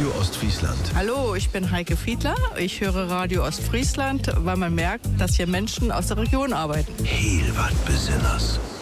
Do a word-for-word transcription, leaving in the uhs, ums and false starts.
Radio Ostfriesland. Hallo, ich bin Heike Fiedler. Ich höre Radio Ostfriesland, weil man merkt, dass hier Menschen aus der Region arbeiten. Heel wat Besonders.